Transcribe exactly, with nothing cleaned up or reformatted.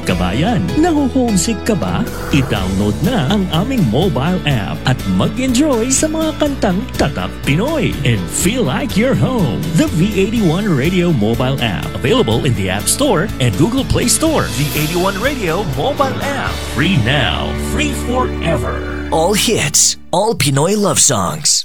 kabayan, naho-homesick ka ba? I-download na ang aming mobile app at mag-enjoy sa mga kantang tatak Pinoy and feel like you're home. The V eighty-one Radio mobile app, available in the App Store and Google Play Store. V eighty-one Radio mobile app, free now, free forever. All hits, all Pinoy love songs.